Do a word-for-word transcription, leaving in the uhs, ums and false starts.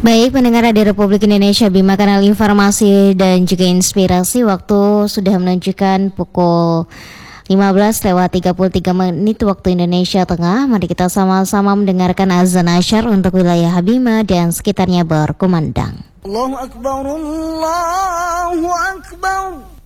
Baik, pendengar Radio Republik Indonesia, Bima Kanal Informasi dan juga Inspirasi. Waktu sudah menunjukkan pukul lima belas lewat tiga puluh tiga menit waktu Indonesia Tengah. Mari kita sama-sama mendengarkan azan asyar untuk wilayah Habima dan sekitarnya berkumandang. Allahu Akbar, Allahu Akbar.